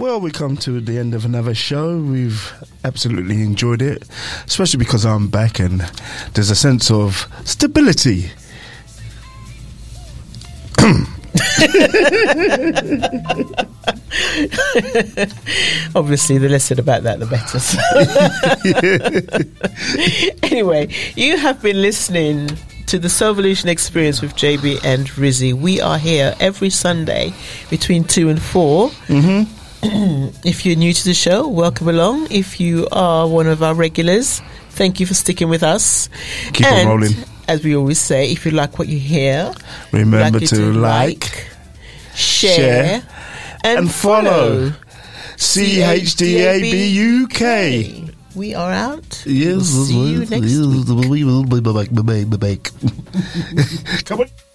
Well, we come to the end of another show. We've absolutely enjoyed it, especially because I'm back and there's a sense of stability. Obviously, the less said about that, the better. Anyway, you have been listening to the Soulvolution Experience with JB and Rizzy. We are here every Sunday between 2 and 4. If you're new to the show, welcome along. If you are one of our regulars, thank you for sticking with us. Keep on rolling. As we always say, if you like what you hear, remember to like, share and follow. CHDAB UK. We are out. Yes, we'll see you next week. Come on.